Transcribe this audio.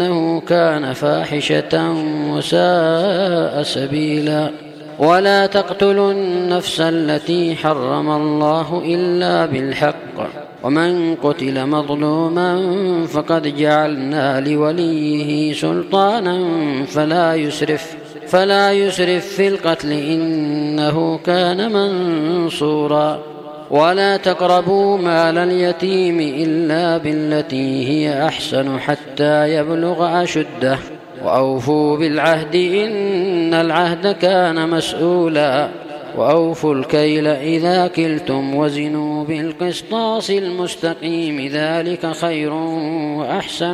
إنه كان فاحشة وساء سبيلا. ولا تقتلوا النفس التي حرم الله إلا بالحق، ومن قتل مظلوما فقد جعلنا لوليه سلطانا فلا يسرف في القتل إنه كان منصورا. ولا تقربوا مال اليتيم إلا بالتي هي أحسن حتى يبلغ أشده، وأوفوا بالعهد إن العهد كان مسؤولا. وأوفوا الكيل إذا كلتم وزنوا بالقسطاس المستقيم، ذلك خير وأحسن